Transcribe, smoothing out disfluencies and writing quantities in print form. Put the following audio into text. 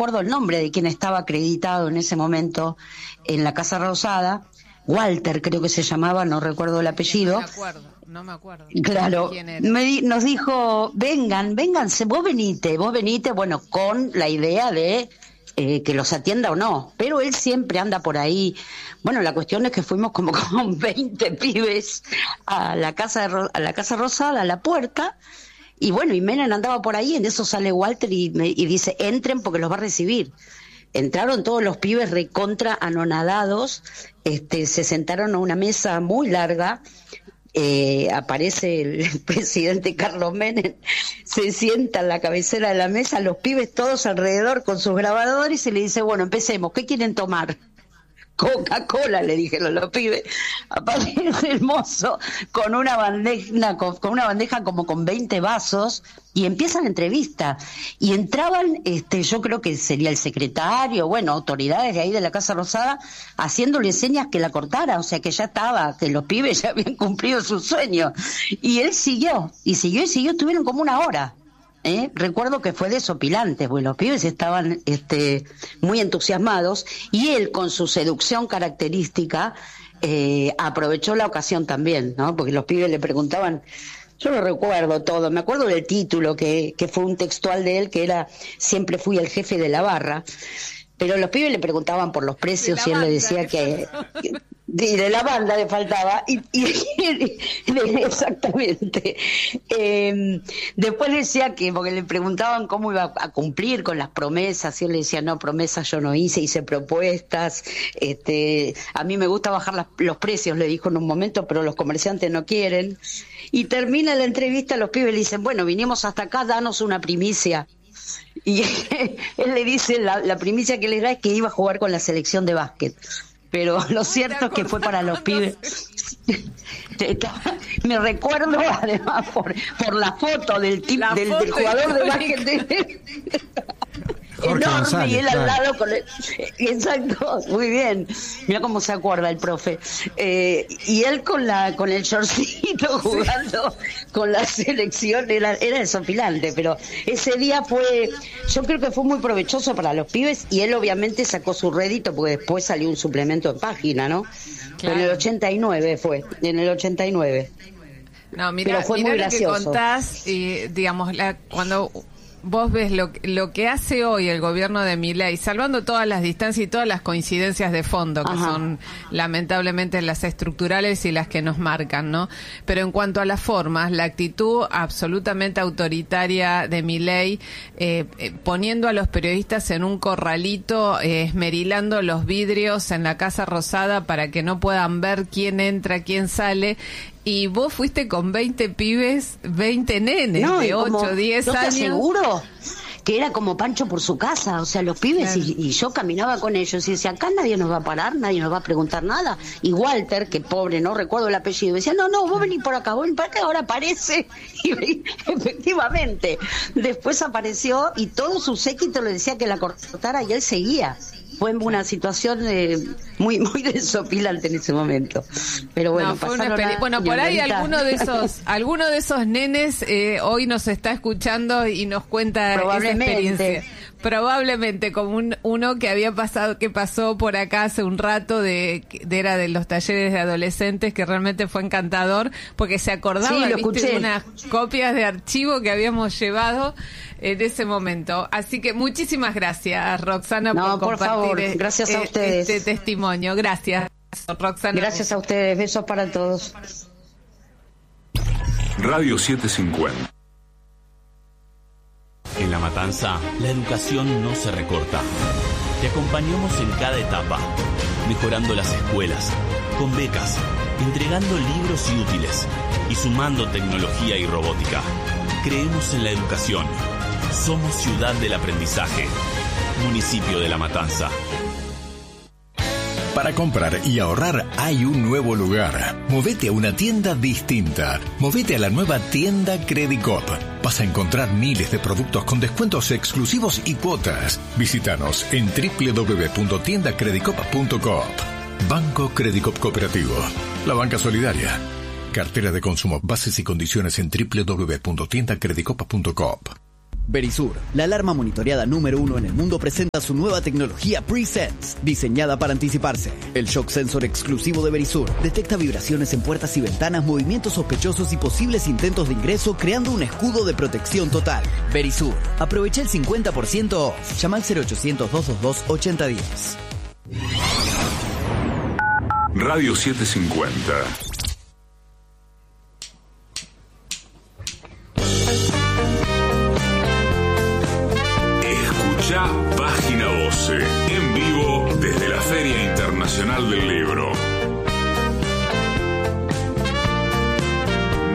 recuerdo el nombre de quien estaba acreditado en ese momento en la Casa Rosada, Walter creo que se llamaba, no recuerdo el apellido. No me acuerdo. Claro, nos dijo, vénganse, vos venite, bueno, con la idea de que los atienda o no, pero él siempre anda por ahí. Bueno, la cuestión es que fuimos como con 20 pibes a la Casa Rosada, a la puerta, y bueno, y Menem andaba por ahí, en eso sale Walter y dice, entren porque los va a recibir. Entraron todos los pibes recontra anonadados, se sentaron a una mesa muy larga, aparece el presidente Carlos Menem, se sienta en la cabecera de la mesa, los pibes todos alrededor con sus grabadores y le dice, bueno, empecemos, ¿qué quieren tomar? Coca-Cola, le dijeron los pibes. Aparece el mozo con una bandeja como con 20 vasos y empieza la entrevista. Y entraban, yo creo que sería el secretario, bueno, autoridades de ahí de la Casa Rosada, haciéndole señas que la cortara, o sea que ya estaba, que los pibes ya habían cumplido su sueño. Y él siguió, tuvieron como una hora. Recuerdo que fue desopilante, porque los pibes estaban muy entusiasmados y él con su seducción característica aprovechó la ocasión también, ¿no? Porque los pibes le preguntaban, yo no recuerdo todo, me acuerdo del título que fue un textual de él que era siempre fui el jefe de la barra, pero los pibes le preguntaban por los precios y él le decía que de la banda le faltaba y exactamente. Después le decía que, porque le preguntaban cómo iba a cumplir con las promesas, y él le decía, no, promesas yo no hice propuestas, a mí me gusta bajar los precios, le dijo en un momento, pero los comerciantes no quieren. Y termina la entrevista, los pibes le dicen, bueno, vinimos hasta acá, danos una primicia. Y él le dice, la primicia que le da es que iba a jugar con la selección de básquet. Pero lo cierto es que fue para los pibes. Me recuerdo además por la foto del jugador de básquet Jorge enorme González, y él al claro. lado exacto, muy bien, mira cómo se acuerda el profe, y él con el shortcito jugando con la selección, era desopilante, pero ese día yo creo que fue muy provechoso para los pibes y él obviamente sacó su rédito porque después salió un suplemento en página, ¿no? Claro. En el 89. No, mira, pero fue muy gracioso. Que contás, y digamos, cuando vos ves lo que hace hoy el gobierno de Milei, salvando todas las distancias y todas las coincidencias de fondo, que son lamentablemente las estructurales y las que nos marcan, ¿no? Pero en cuanto a las formas, la actitud absolutamente autoritaria de Milei, poniendo a los periodistas en un corralito, esmerilando los vidrios en la Casa Rosada para que no puedan ver quién entra, quién sale. Y vos fuiste con 20 pibes, 20 nenes de 8, 10 años. ¿No te aseguro? Que era como Pancho por su casa, o sea, los pibes, claro. y yo caminaba con ellos y decía, acá nadie nos va a parar, nadie nos va a preguntar nada. Y Walter, que pobre, no recuerdo el apellido, decía, no, vos venís por acá, ahora aparece. Y efectivamente, después apareció y todo su séquito le decía que la cortara y él seguía. Fue una situación muy muy desopilante en ese momento, pero bueno, bueno, por ahí alguno de esos nenes hoy nos está escuchando y nos cuenta esa experiencia. Probablemente como uno que pasó por acá hace un rato era de los talleres de adolescentes, que realmente fue encantador porque se acordaba de unas copias de archivo que habíamos llevado en ese momento. Así que muchísimas gracias, Roxana, por compartir favor, gracias a ustedes. Este testimonio. Gracias, Roxana. Gracias a ustedes, besos para todos. Radio 750. En La Matanza, la educación no se recorta. Te acompañamos en cada etapa, mejorando las escuelas, con becas, entregando libros y útiles y sumando tecnología y robótica. Creemos en la educación. Somos Ciudad del Aprendizaje. Municipio de La Matanza. Para comprar y ahorrar hay un nuevo lugar. Movete a una tienda distinta. Movete a la nueva tienda Credicop. Vas a encontrar miles de productos con descuentos exclusivos y cuotas. Visítanos en www.tiendacredicop.coop. Banco Credicop Cooperativo. La banca solidaria. Cartera de consumo. Bases y condiciones en www.tiendacredicop.coop. Verisur, la alarma monitoreada número 1 en el mundo, presenta su nueva tecnología Pre-Sense, diseñada para anticiparse. El shock sensor exclusivo de Verisur detecta vibraciones en puertas y ventanas, movimientos sospechosos y posibles intentos de ingreso, creando un escudo de protección total. Verisur, aprovecha el 50% off. Llama al 0800-222-8010. Radio 750. Escucha Página 12, en vivo desde la Feria Internacional del Libro.